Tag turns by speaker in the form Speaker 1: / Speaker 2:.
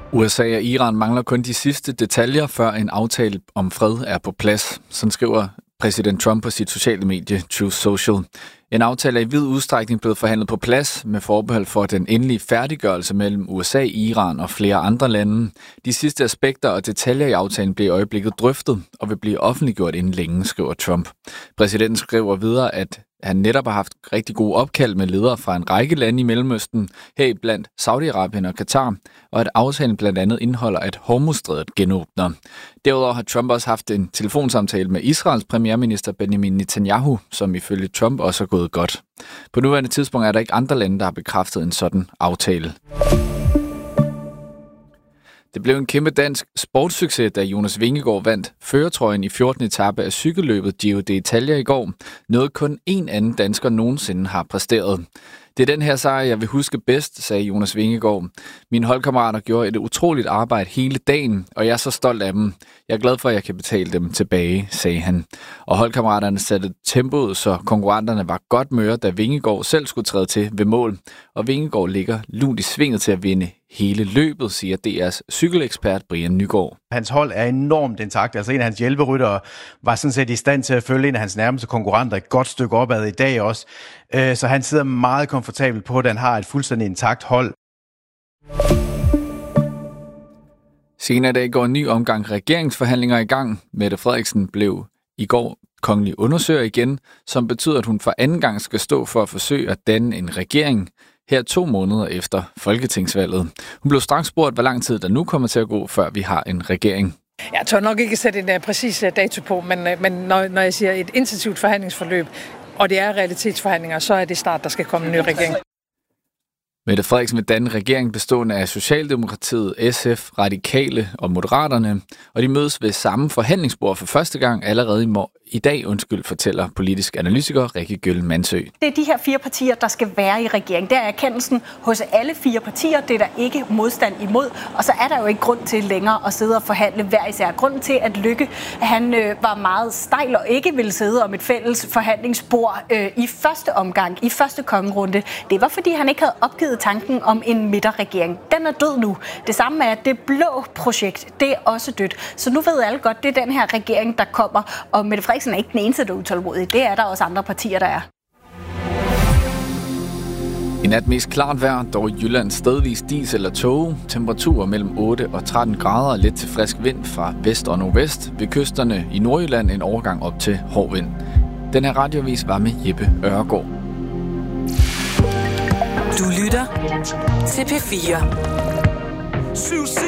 Speaker 1: USA og Iran mangler kun de sidste detaljer, før en aftale om fred er på plads. Sådan skriver præsident Trump på sit sociale medie Truth Social. En aftale er i vid udstrækning blevet forhandlet på plads med forbehold for den endelige færdiggørelse mellem USA, Iran og flere andre lande. De sidste aspekter og detaljer i aftalen bliver i øjeblikket drøftet og vil blive offentliggjort inden længe, skriver Trump. Præsidenten skriver videre, at han netop har haft rigtig gode opkald med ledere fra en række lande i Mellemøsten, heriblandt Saudi-Arabien og Katar, og at aftalen blandt andet indeholder, at Hormuzstrædet genåbner. Derudover har Trump også haft en telefonsamtale med Israels premierminister Benjamin Netanyahu, som ifølge Trump også er gået godt. På nuværende tidspunkt er der ikke andre lande, der har bekræftet en sådan aftale. Det blev en kæmpe dansk sportssucces, da Jonas Vingegaard vandt førertrøjen i 14. etape af cykelløbet Giro d'Italia i går. Noget kun én anden dansker nogensinde har præsteret. Det er den her sejr, jeg vil huske bedst, sagde Jonas Vingegaard. Mine holdkammerater gjorde et utroligt arbejde hele dagen, og jeg er så stolt af dem. Jeg er glad for, at jeg kan betale dem tilbage, sagde han. Og holdkammeraterne satte tempoet, så konkurrenterne var godt møre, da Vingegaard selv skulle træde til ved mål. Og Vingegaard ligger lunt i svinget til at vinde hele løbet, siger DR's cykelekspert Brian Nygaard.
Speaker 2: Hans hold er enormt intakt. Altså en af hans hjælperyttere var sådan set i stand til at følge en af hans nærmeste konkurrenter et godt stykke opad i dag også. Så han sidder meget komfortabelt på, at han har et fuldstændig intakt hold.
Speaker 1: Senere i dag går en ny omgang regeringsforhandlinger i gang. Mette Frederiksen blev i går kongelig undersøger igen, som betyder, at hun for anden gang skal stå for at forsøge at danne en regering. Her 2 måneder efter folketingsvalget. Hun blev straks spurgt, hvor lang tid der nu kommer til at gå, før vi har en regering.
Speaker 3: Jeg tør nok ikke sætte en præcis dato på, men når jeg siger et intensivt forhandlingsforløb, og det er realitetsforhandlinger, så er det snart, der skal komme en ny regering.
Speaker 1: Mette Frederiksen vil danne en regering bestående af Socialdemokratiet, SF, Radikale og Moderaterne, og de mødes ved samme forhandlingsbord for første gang allerede i dag, fortæller politisk analytiker Rikke Gjøl Mansø.
Speaker 4: Det er de her 4 partier, der skal være i regeringen. Det er erkendelsen hos alle 4 partier. Det er der ikke modstand imod. Og så er der jo ikke grund til længere at sidde og forhandle hver især. Grunden til, at Løkke han var meget stejl og ikke ville sidde om et fælles forhandlingsbord i første omgang, i første kongerunde, det var fordi han ikke havde opgivet tanken om en midterregering. Den er død nu. Det samme er, at det blå projekt, det er også dødt. Så nu ved alle godt, det er den her regering, der kommer. Og Mette Frederiksen er ikke den eneste, der er utålmodig. Det er der også andre partier, der er.
Speaker 1: I nat mest klart vejr, dog i Jylland stedvis dis eller tåge. Temperaturer mellem 8 og 13 grader, let til frisk vind fra vest og nordvest. Ved kysterne i Nordjylland en overgang op til hård vind. Den her radioavis var med Jeppe Ørgaard.
Speaker 5: Du lytter til P4.